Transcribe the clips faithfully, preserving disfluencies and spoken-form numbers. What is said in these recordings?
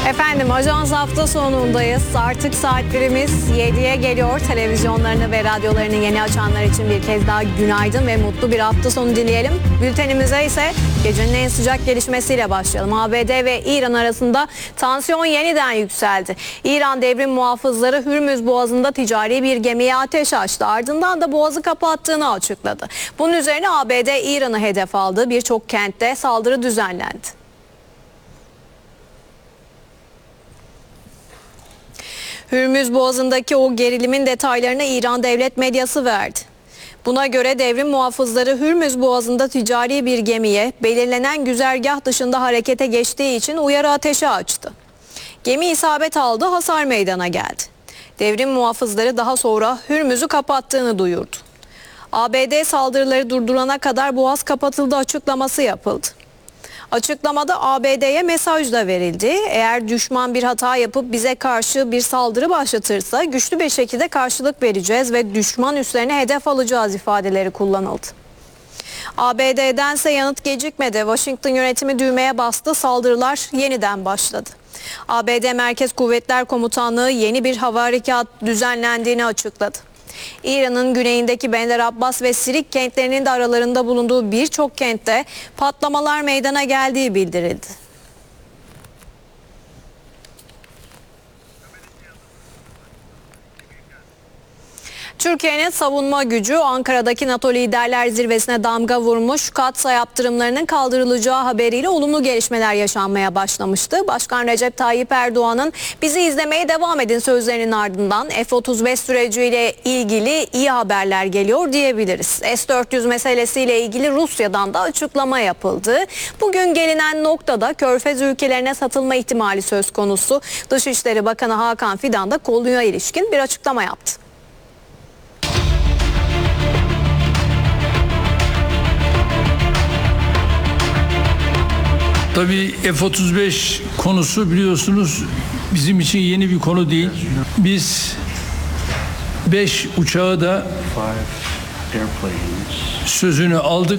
Efendim Ajans hafta sonundayız. Artık saatlerimiz yediye geliyor. Televizyonlarını ve radyolarını yeni açanlar için bir kez daha günaydın ve mutlu bir hafta sonu dileyelim. Bültenimize ise gecenin en sıcak gelişmesiyle başlayalım. A B D ve İran arasında tansiyon yeniden yükseldi. İran devrim muhafızları Hürmüz Boğazı'nda ticari bir gemiye ateş açtı. Ardından da boğazı kapattığını açıkladı. Bunun üzerine A B D İran'ı hedef aldı. Birçok kentte saldırı düzenlendi. Hürmüz Boğazı'ndaki o gerilimin detaylarını İran devlet medyası verdi. Buna göre devrim muhafızları Hürmüz Boğazı'nda ticari bir gemiye belirlenen güzergah dışında harekete geçtiği için uyarı ateşi açtı. Gemi isabet aldı, hasar meydana geldi. Devrim muhafızları daha sonra Hürmüz'ü kapattığını duyurdu. A B D saldırıları durdurana kadar boğaz kapatıldı açıklaması yapıldı. Açıklamada A B D'ye mesaj da verildi. Eğer düşman bir hata yapıp bize karşı bir saldırı başlatırsa güçlü bir şekilde karşılık vereceğiz ve düşman üslerine hedef alacağız ifadeleri kullanıldı. A B D'dense yanıt gecikmedi. Washington yönetimi düğmeye bastı. Saldırılar yeniden başladı. A B D Merkez Kuvvetler Komutanlığı yeni bir hava harekat düzenlendiğini açıkladı. İran'ın güneyindeki Bender Abbas ve Sirik kentlerinin de aralarında bulunduğu birçok kentte patlamalar meydana geldiği bildirildi. Türkiye'nin savunma gücü Ankara'daki NATO Liderler Zirvesi'ne damga vurmuş. Katsa yaptırımlarının kaldırılacağı haberiyle olumlu gelişmeler yaşanmaya başlamıştı. Başkan Recep Tayyip Erdoğan'ın bizi izlemeye devam edin sözlerinin ardından F otuz beş süreciyle ilgili iyi haberler geliyor diyebiliriz. S dört yüz meselesiyle ilgili Rusya'dan da açıklama yapıldı. Bugün gelinen noktada Körfez ülkelerine satılma ihtimali söz konusu. Dışişleri Bakanı Hakan Fidan da konuya ilişkin bir açıklama yaptı. Tabii F otuz beş konusu biliyorsunuz bizim için yeni bir konu değil. Biz beş uçağı da sözünü aldık.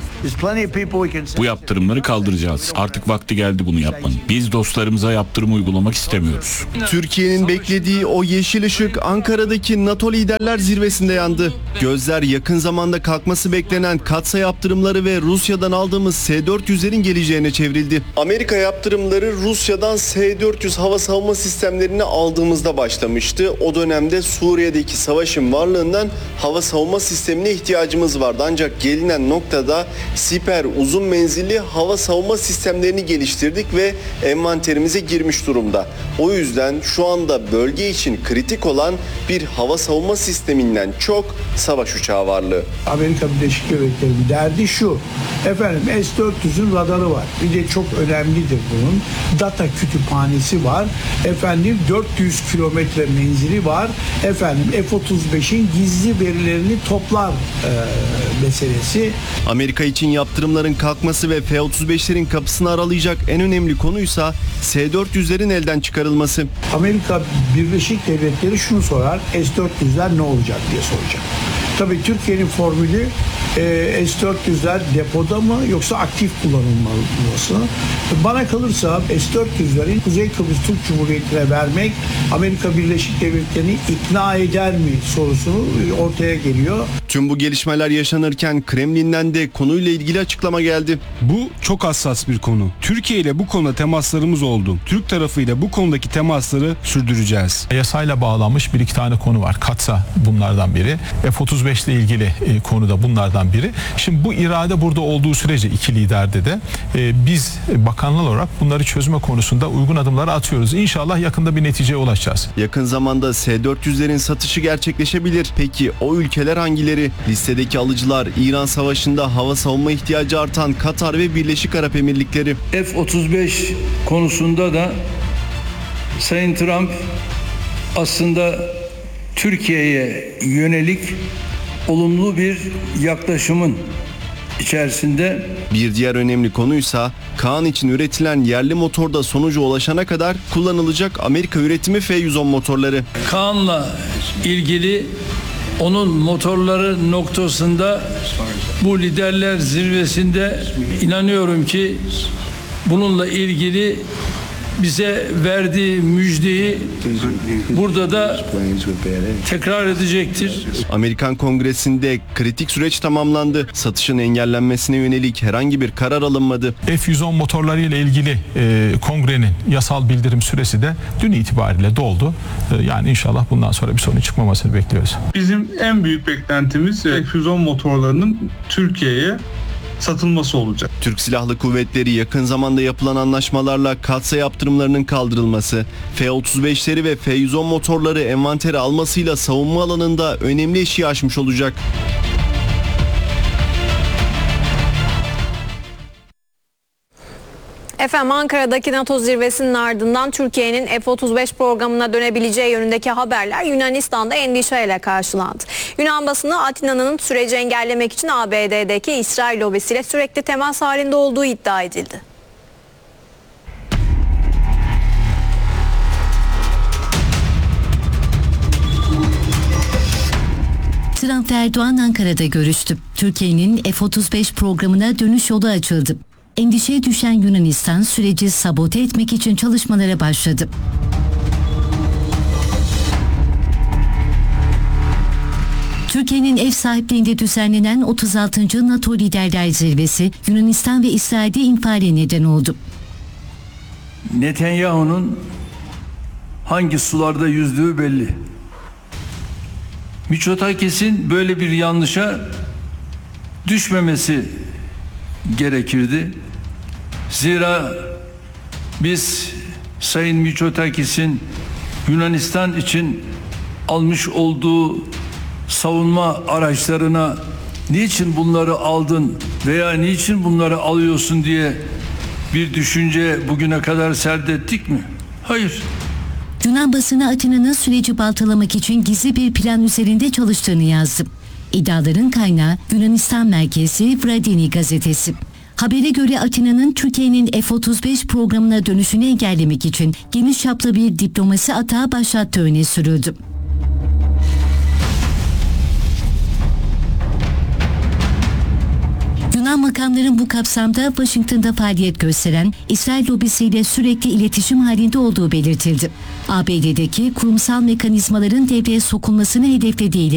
Bu yaptırımları kaldıracağız. Artık vakti geldi bunu yapmanın. Biz dostlarımıza yaptırım uygulamak istemiyoruz. Türkiye'nin beklediği o yeşil ışık Ankara'daki NATO Liderler Zirvesi'nde yandı. Gözler yakın zamanda kalkması beklenen Katsa yaptırımları ve Rusya'dan aldığımız S dört yüzlerin geleceğine çevrildi. Amerika yaptırımları Rusya'dan S dört yüz hava savunma sistemlerini aldığımızda başlamıştı. O dönemde Suriye'deki savaşın varlığından hava savunma sistemine ihtiyacımız vardı. Ancak gelinen noktada siper uzun menzilli hava savunma sistemlerini geliştirdik ve envanterimize girmiş durumda. O yüzden şu anda bölge için kritik olan bir hava savunma sisteminden çok savaş uçağı varlığı. Amerika Birleşik Devletleri'nin derdi şu. Efendim S dört yüzün radarı var. Bir de çok önemlidir bunun. Data kütüphanesi var. Efendim dört yüz kilometre menzili var. Efendim F otuz beşin gizli verilerini toplar e, meselesi. Amerika için yaptırımların kalkması ve F otuz beşlerin kapısını aralayacak en önemli konuysa S dört yüzlerin elden çıkarılması. Amerika Birleşik Devletleri şunu sorar. S dört yüzler ne olacak diye soracak. Tabii Türkiye'nin formülü e, S dört yüzler depoda mı yoksa aktif kullanılması? Bana kalırsa S dört yüzlerin Kuzey Kıbrıs Türk Cumhuriyeti'ne vermek Amerika Birleşik Devletleri'ni ikna eder mi sorusunu ortaya geliyor. Tüm bu gelişmeler yaşanırken Kremlin'den de konuyla ilgili açıklama geldi. Bu çok hassas bir konu. Türkiye ile bu konuda temaslarımız oldu. Türk tarafıyla bu konudaki temasları sürdüreceğiz. Yasayla bağlanmış bir iki tane konu var. Katsa bunlardan biri. F otuz beş ile ilgili e, konu da bunlardan biri. Şimdi bu irade burada olduğu sürece iki liderde de e, biz bakanlar olarak bunları çözme konusunda uygun adımları atıyoruz. İnşallah yakında bir neticeye ulaşacağız. Yakın zamanda S dört yüzlerin satışı gerçekleşebilir. Peki o ülkeler hangileri? Listedeki alıcılar İran Savaşı'nda hava savunma ihtiyacı artan Katar ve Birleşik Arap Emirlikleri. F otuz beş konusunda da Sayın Trump aslında Türkiye'ye yönelik olumlu bir yaklaşımın içerisinde. Bir diğer önemli konuysa Kaan için üretilen yerli motorda sonuca ulaşana kadar kullanılacak Amerika üretimi F yüz on motorları. Kaan'la ilgili onun motorları noktasında bu liderler zirvesinde inanıyorum ki bununla ilgili bize verdiği müjdeyi burada da tekrar edecektir. Amerikan Kongresi'nde kritik süreç tamamlandı. Satışın engellenmesine yönelik herhangi bir karar alınmadı. F yüz on motorları ile ilgili e, kongrenin yasal bildirim süresi de dün itibariyle doldu. E, yani inşallah bundan sonra bir sorun çıkmamasını bekliyoruz. Bizim en büyük beklentimiz F yüz on motorlarının Türkiye'ye satılması olacak. Türk Silahlı Kuvvetleri yakın zamanda yapılan anlaşmalarla katsa yaptırımlarının kaldırılması, F otuz beşleri ve F yüz on motorları envantere almasıyla savunma alanında önemli eşiği aşmış olacak. Efendim Ankara'daki NATO zirvesinin ardından Türkiye'nin F otuz beş programına dönebileceği yönündeki haberler Yunanistan'da endişeyle karşılandı. Yunan basını Atina'nın süreci engellemek için A B D'deki İsrail lobisiyle sürekli temas halinde olduğu iddia edildi. Trump ve Erdoğan Ankara'da görüştü. Türkiye'nin F otuz beş programına dönüş yolu açıldı. Endişeye düşen Yunanistan süreci sabote etmek için çalışmalara başladı. Türkiye'nin ev sahipliğinde düzenlenen otuz altıncı NATO Liderler Zirvesi Yunanistan ve İsrail'de infiale neden oldu. Netanyahu'nun hangi sularda yüzdüğü belli. Mitsotakis'in böyle bir yanlışa düşmemesi gerekirdi. Zira biz Sayın Mitsotakis'in Yunanistan için almış olduğu savunma araçlarına niçin bunları aldın veya niçin bunları alıyorsun diye bir düşünce bugüne kadar serdettik mi? Hayır. Yunan basını Atina'nın süreci baltalamak için gizli bir plan üzerinde çalıştığını yazdı. İddiaların kaynağı Yunanistan merkezli Vradini gazetesi. Habere göre Atina'nın Türkiye'nin F otuz beş programına dönüşünü engellemek için geniş çaplı bir diplomasi atağı başlattığı öne sürüldü. Yunan makamların bu kapsamda Washington'da faaliyet gösteren İsrail lobisiyle sürekli iletişim halinde olduğu belirtildi. A B D'deki kurumsal mekanizmaların devreye sokulmasını hedeflediği